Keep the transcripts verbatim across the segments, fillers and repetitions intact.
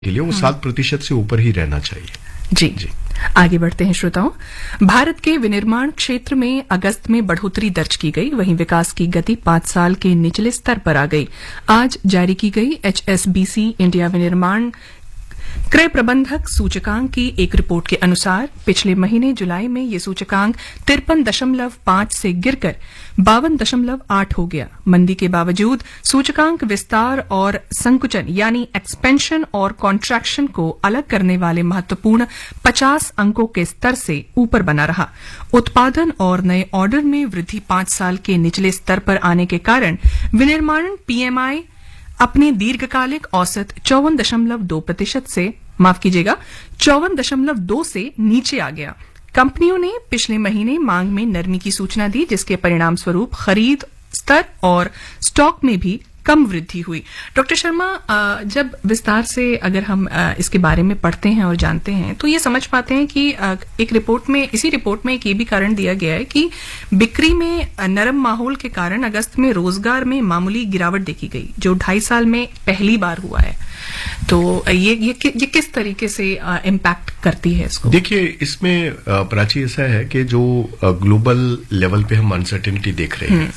के लिए वो सात प्रतिशत से ऊपर ही रहना चाहिए। जी जी आगे बढ़ते हैं श्रोताओं। भारत के विनिर्माण क्षेत्र में अगस्त में बढ़ोतरी दर्ज की गई, वहीं विकास की गति पांच साल के निचले स्तर पर आ गई। आज जारी की गई एचएसबीसी इंडिया विनिर्माण क्रय प्रबंधक सूचकांक की एक रिपोर्ट के अनुसार पिछले महीने जुलाई में ये सूचकांक तिरपन दशमलव पांच से गिरकर बावन दशमलव आठ हो गया। मंदी के बावजूद सूचकांक विस्तार और संकुचन यानी एक्सपेंशन और कॉन्ट्रैक्शन को अलग करने वाले महत्वपूर्ण पचास अंकों के स्तर से ऊपर बना रहा। उत्पादन और नए ऑर्डर में वृद्धि पांच साल के निचले स्तर पर आने के कारण विनिर्माण पीएमआई अपने दीर्घकालिक औसत चौवन दशमलव दो प्रतिशत से माफ कीजिएगा चौवन दशमलव दो से नीचे आ गया। कंपनियों ने पिछले महीने मांग में नरमी की सूचना दी, जिसके परिणाम स्वरूप खरीद स्तर और स्टॉक में भी कम वृद्धि हुई। डॉक्टर शर्मा, जब विस्तार से अगर हम इसके बारे में पढ़ते हैं और जानते हैं तो ये समझ पाते हैं कि एक रिपोर्ट में इसी रिपोर्ट में एक ये भी कारण दिया गया है कि बिक्री में नरम माहौल के कारण अगस्त में रोजगार में मामूली गिरावट देखी गई, जो ढाई साल में पहली बार हुआ है। तो ये ये, ये किस तरीके से इम्पैक्ट करती है इसको? देखिए, इसमें प्राची ऐसा है कि जो ग्लोबल लेवल पे हम अनसर्टेनिटी देख रहे हैं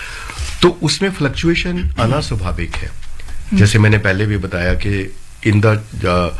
तो उसमें फ्लक्चुएशन आना स्वाभाविक है। जैसे मैंने पहले भी बताया कि in the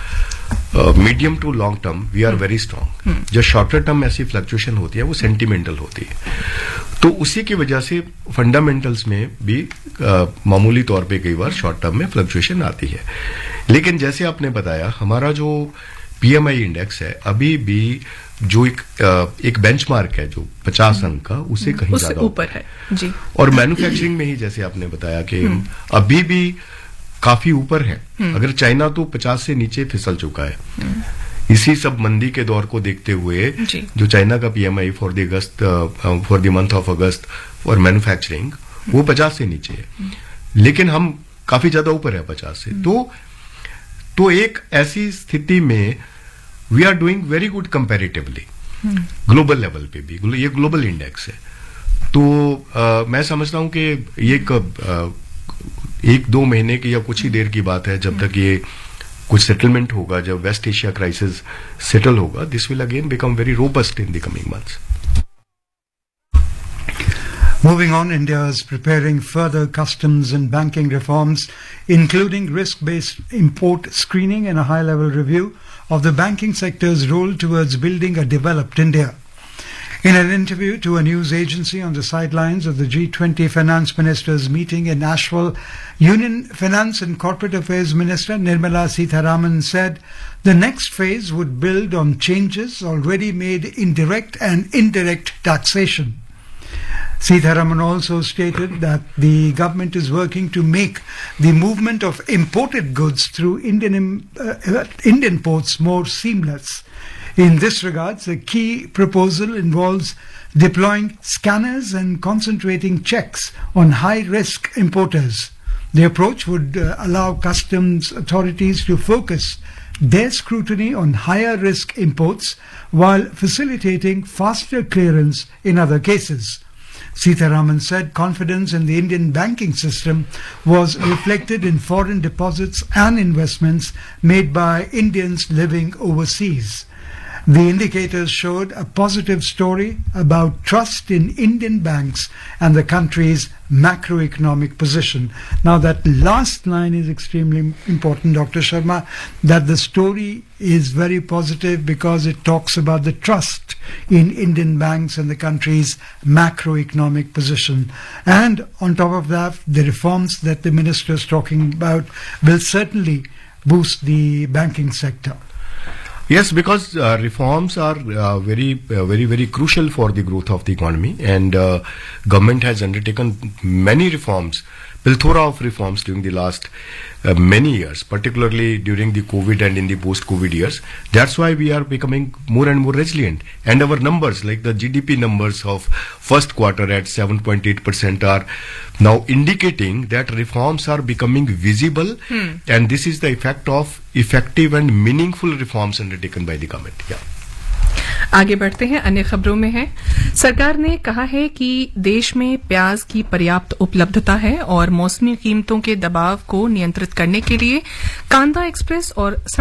medium to long term we are very strong. जो शॉर्टर टर्म ऐसी फ्लक्चुएशन होती है वो सेंटिमेंटल होती है, तो उसी की वजह से फंडामेंटल्स में भी uh, मामूली तौर पे कई बार शॉर्ट टर्म में फ्लक्चुएशन आती है। लेकिन जैसे आपने बताया, हमारा जो पीएमआई इंडेक्स है अभी भी जो एक एक बेंचमार्क है जो पचास अंक का, उसे कहीं ज्यादा ऊपर है जी। और मैन्युफैक्चरिंग में ही जैसे आपने बताया कि अभी भी काफी ऊपर है। अगर चाइना तो पचास से नीचे फिसल चुका है। इसी सब मंदी के दौर को देखते हुए जो चाइना का PMI for the August for the month of August for manufacturing वो पचास से नीचे है, लेकिन हम काफी ज्यादा ऊपर है पचास से। तो तो एक ऐसी स्थिति में we are doing very good comparatively global level पे भी। ये ग्लोबल इंडेक्स है, तो आ, मैं समझता हूं कि ये कब आ, एक दो महीने की या कुछ ही देर की बात है जब तक ये कुछ सेटलमेंट होगा। जब वेस्ट एशिया क्राइसिस सेटल होगा, this will again become very robust in the coming months. Moving on, India is preparing further customs and banking reforms, including risk-based import screening and a high-level review of the banking sector's role towards building a developed India. In an interview to a news agency on the sidelines of the G twenty finance ministers meeting in Asheville, Union Finance and Corporate Affairs Minister Nirmala Sitharaman said the next phase would build on changes already made in direct and indirect taxation. Sitharaman also stated that the government is working to make the movement of imported goods through Indian, uh, Indian ports more seamless. In this regard, the key proposal involves deploying scanners and concentrating checks on high-risk importers. The approach would uh, allow customs authorities to focus their scrutiny on higher-risk imports while facilitating faster clearance in other cases. Sitharaman said confidence in the Indian banking system was reflected in foreign deposits and investments made by Indians living overseas. The indicators showed a positive story about trust in Indian banks and the country's macroeconomic position. Now that last line is extremely important, Doctor Sharma, that the story is very positive because it talks about the trust in Indian banks and the country's macroeconomic position. And on top of that, the reforms that the minister is talking about will certainly boost the banking sector. Yes, because uh, reforms are uh, very, uh, very, very crucial for the growth of the economy, and uh, government has undertaken many reforms, plethora of reforms during the last uh, many years, particularly during the COVID and in the post-COVID years. That's why we are becoming more and more resilient, and our numbers, like the G D P numbers of first quarter at seven point eight percent, are now indicating that reforms are becoming visible, hmm. and this is the effect of effective and meaningful reforms undertaken by the government. Yeah. आगे बढ़ते हैं, अन्य खबरों में है सरकार ने कहा है कि देश में प्याज की पर्याप्त उपलब्धता है और मौसमी कीमतों के दबाव को नियंत्रित करने के लिए कांदा एक्सप्रेस और